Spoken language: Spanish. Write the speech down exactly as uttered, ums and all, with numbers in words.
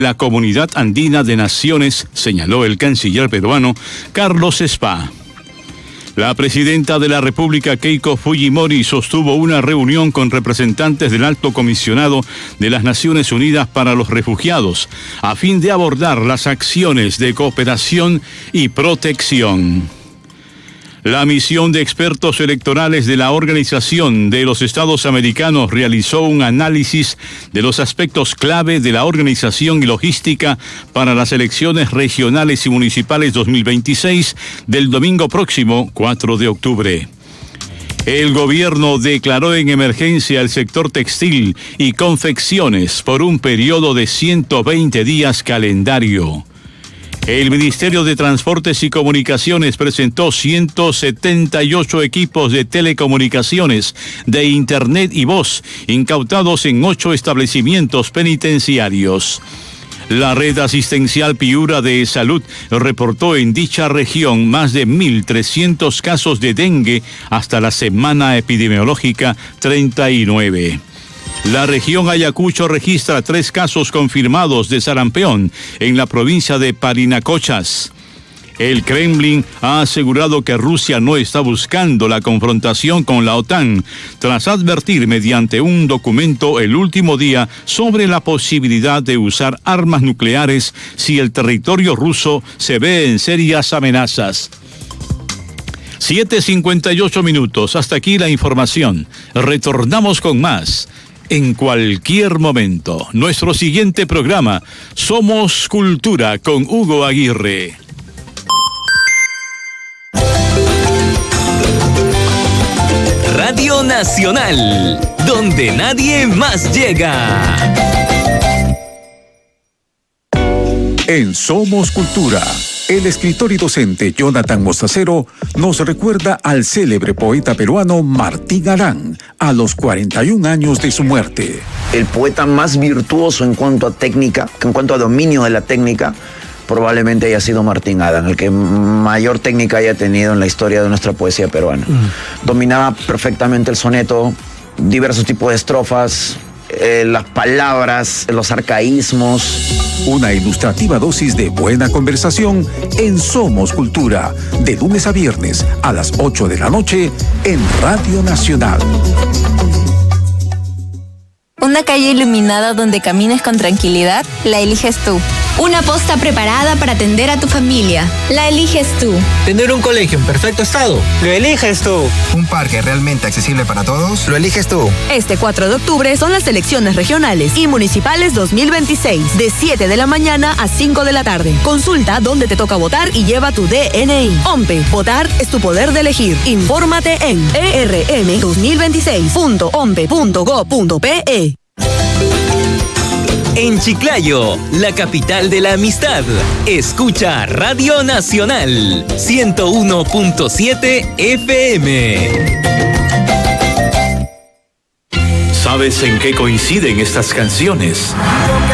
la Comunidad Andina de Naciones, señaló el canciller peruano Carlos Spa. La presidenta de la República, Keiko Fujimori, sostuvo una reunión con representantes del Alto Comisionado de las Naciones Unidas para los Refugiados, a fin de abordar las acciones de cooperación y protección. La misión de expertos electorales de la Organización de los Estados Americanos realizó un análisis de los aspectos clave de la organización y logística para las elecciones regionales y municipales dos mil veintiséis del domingo próximo, cuatro de octubre. El gobierno declaró en emergencia el sector textil y confecciones por un periodo de ciento veinte días calendario. El Ministerio de Transportes y Comunicaciones presentó ciento setenta y ocho equipos de telecomunicaciones, de Internet y voz, incautados en ocho establecimientos penitenciarios. La red asistencial Piura de Salud reportó en dicha región más de mil trescientos casos de dengue hasta la semana epidemiológica treinta y nueve. La región Ayacucho registra tres casos confirmados de sarampión en la provincia de Parinacochas. El Kremlin ha asegurado que Rusia no está buscando la confrontación con la OTAN, tras advertir mediante un documento el último día sobre la posibilidad de usar armas nucleares si el territorio ruso se ve en serias amenazas. siete cincuenta y ocho minutos, hasta aquí la información. Retornamos con más en cualquier momento. Nuestro siguiente programa, Somos Cultura, con Hugo Aguirre. Radio Nacional, donde nadie más llega. En Somos Cultura, el escritor y docente Jonathan Mostacero nos recuerda al célebre poeta peruano Martín Arán a los cuarenta y un años de su muerte. El poeta más virtuoso en cuanto a técnica, en cuanto a dominio de la técnica, probablemente haya sido Martín Arán, el que mayor técnica haya tenido en la historia de nuestra poesía peruana. Mm. Dominaba perfectamente el soneto, diversos tipos de estrofas, eh, las palabras, los arcaísmos. Una ilustrativa dosis de buena conversación en Somos Cultura, de lunes a viernes a las ocho de la noche en Radio Nacional. Una calle iluminada donde camines con tranquilidad, la eliges tú. Una posta preparada para atender a tu familia, la eliges tú. Tener un colegio en perfecto estado, lo eliges tú. Un parque realmente accesible para todos, lo eliges tú. Este cuatro de octubre son las elecciones regionales y municipales dos mil veintiséis, de siete de la mañana a cinco de la tarde. Consulta dónde te toca votar y lleva tu D N I. OMPE, votar es tu poder de elegir. Infórmate en e r m dos mil veintiséis punto ompe punto go punto pe. En Chiclayo, la capital de la amistad, escucha Radio Nacional ciento uno punto siete F M. ¿Sabes en qué coinciden estas canciones?